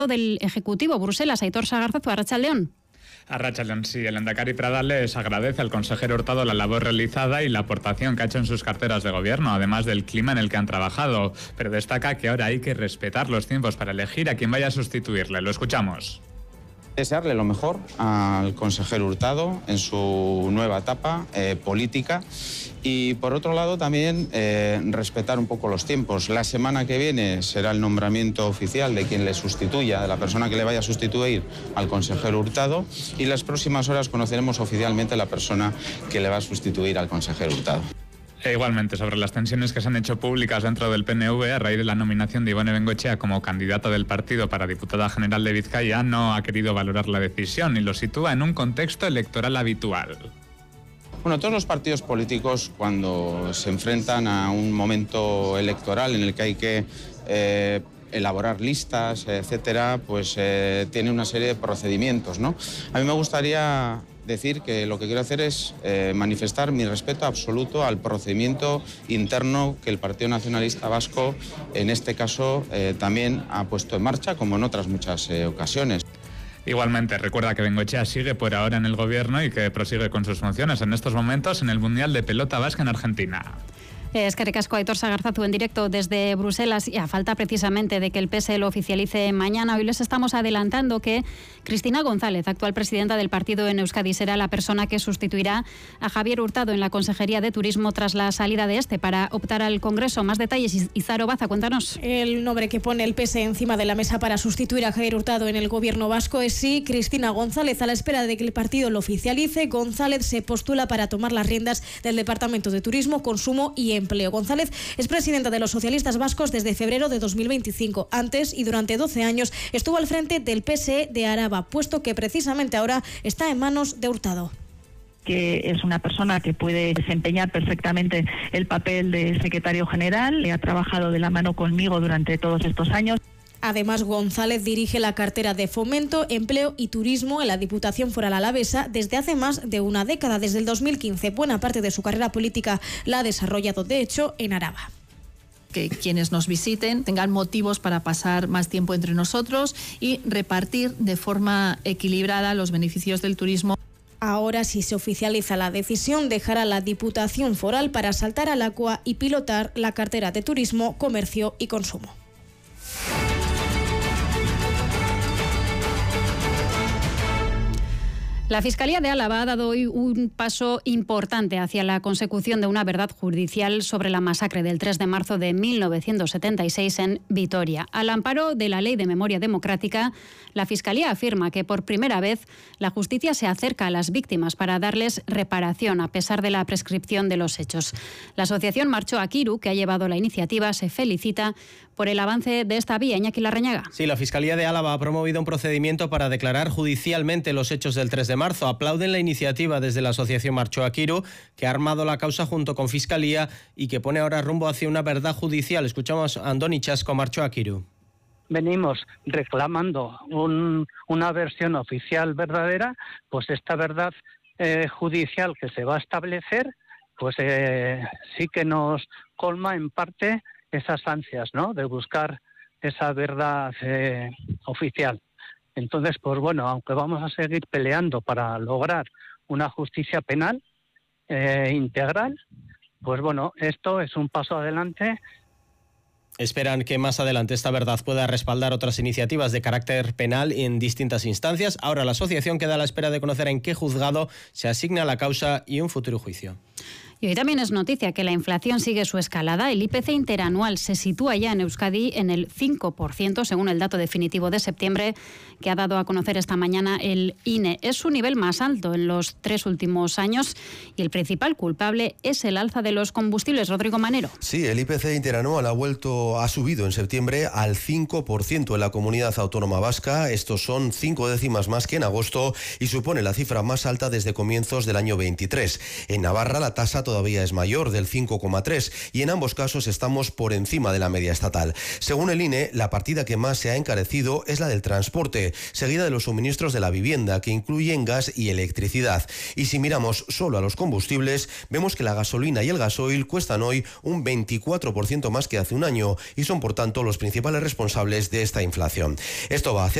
del Ejecutivo. Bruselas, Aitor Sagarzazu, Arratsaldeon. Arratsaldeon, sí, el Lehendakari Pradal les agradece al consejero Hurtado la labor realizada y la aportación que ha hecho en sus carteras de gobierno, además del clima en el que han trabajado, pero destaca que ahora hay que respetar los tiempos para elegir a quien vaya a sustituirle. Lo escuchamos. Desearle lo mejor al consejero Hurtado en su nueva etapa política y, por otro lado, también respetar un poco los tiempos. La semana que viene será el nombramiento oficial de quien le sustituya, de la persona que le vaya a sustituir al consejero Hurtado, y las próximas horas conoceremos oficialmente la persona que le va a sustituir al consejero Hurtado. Igualmente, sobre las tensiones que se han hecho públicas dentro del PNV a raíz de la nominación de Ibone Bengoechea como candidata del partido para diputada general de Vizcaya, no ha querido valorar la decisión y lo sitúa en un contexto electoral habitual. Bueno, todos los partidos políticos, cuando se enfrentan a un momento electoral en el que hay que elaborar listas, etcétera, pues tiene una serie de procedimientos, ¿no? A mí me gustaría decir que lo que quiero hacer es manifestar mi respeto absoluto al procedimiento interno que el Partido Nacionalista Vasco, en este caso, también ha puesto en marcha, como en otras muchas ocasiones. Igualmente, recuerda que Bengoechea sigue por ahora en el gobierno y que prosigue con sus funciones en estos momentos en el Mundial de Pelota Vasca en Argentina. Eskerrik asko, Aitor Sagarzazu, en directo desde Bruselas, y a falta precisamente de que el PS lo oficialice mañana. Hoy les estamos adelantando que Cristina González, actual presidenta del partido en Euskadi, será la persona que sustituirá a Javier Hurtado en la Consejería de Turismo tras la salida de este para optar al Congreso. Más detalles, Izaro Baza, cuéntanos. El nombre que pone el PS encima de la mesa para sustituir a Javier Hurtado en el gobierno vasco es sí, Cristina González. A la espera de que el partido lo oficialice, González se postula para tomar las riendas del Departamento de Turismo, Consumo y Empleo. González es presidenta de los socialistas vascos desde febrero de 2025. Antes y durante 12 años estuvo al frente del PSE de Araba, puesto que precisamente ahora está en manos de Hurtado. Que es una persona que puede desempeñar perfectamente el papel de secretario general, ha trabajado de la mano conmigo durante todos estos años. Además, González dirige la cartera de Fomento, Empleo y Turismo en la Diputación Foral Alavesa desde hace más de una década, desde el 2015. Buena parte de su carrera política la ha desarrollado, de hecho, en Araba. Que quienes nos visiten tengan motivos para pasar más tiempo entre nosotros y repartir de forma equilibrada los beneficios del turismo. Ahora, si se oficializa la decisión, dejará la Diputación Foral para saltar al agua y pilotar la cartera de Turismo, Comercio y Consumo. La Fiscalía de Álava ha dado hoy un paso importante hacia la consecución de una verdad judicial sobre la masacre del 3 de marzo de 1976 en Vitoria. Al amparo de la Ley de Memoria Democrática, la Fiscalía afirma que por primera vez la justicia se acerca a las víctimas para darles reparación a pesar de la prescripción de los hechos. La asociación Marcho Akiru, que ha llevado la iniciativa, se felicita por el avance de esta vía. Iñaki Larrañaga. Sí, la Fiscalía de Álava ha promovido un procedimiento para declarar judicialmente los hechos del 3 de marzo. Aplauden la iniciativa desde la asociación Marcho Akiru, que ha armado la causa junto con Fiscalía y que pone ahora rumbo hacia una verdad judicial. Escuchamos a Andoni Chasco, Marcho Akiru. Venimos reclamando una versión oficial verdadera, pues esta verdad judicial que se va a establecer, pues sí que nos colma en parte esas ansias, ¿no?, de buscar esa verdad oficial. Entonces, pues bueno, aunque vamos a seguir peleando para lograr una justicia penal integral, pues bueno, esto es un paso adelante. Esperan que más adelante esta verdad pueda respaldar otras iniciativas de carácter penal en distintas instancias. Ahora la asociación queda a la espera de conocer en qué juzgado se asigna la causa y un futuro juicio. Y hoy también es noticia que la inflación sigue su escalada. El IPC interanual se sitúa ya en Euskadi en el 5%, según el dato definitivo de septiembre que ha dado a conocer esta mañana el INE. Es su nivel más alto en los 3 últimos años y el principal culpable es el alza de los combustibles. Rodrigo Manero. Sí, el IPC interanual ha subido en septiembre al 5% en la comunidad autónoma vasca. Estos son 5 décimas más que en agosto y supone la cifra más alta desde comienzos del año 23. En Navarra la tasa todavía es mayor, del 5,3%, y en ambos casos estamos por encima de la media estatal. Según el INE, la partida que más se ha encarecido es la del transporte, seguida de los suministros de la vivienda, que incluyen gas y electricidad. Y si miramos solo a los combustibles, vemos que la gasolina y el gasoil cuestan hoy un 24% más que hace un año y son, por tanto, los principales responsables de esta inflación. Esto va a hacer